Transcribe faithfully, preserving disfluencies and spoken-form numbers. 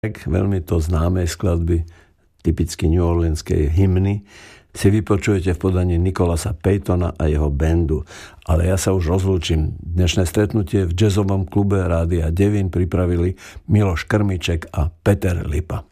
veľmi to známe skladby, typicky New Orleanskej hymny, si vypočujete v podaní Nicolasa Paytona a jeho bandu. Ale ja sa už rozlúčim. Dnešné stretnutie v jazzovom klube Rádia Devín pripravili Miloš Krmiček a Peter Lipa.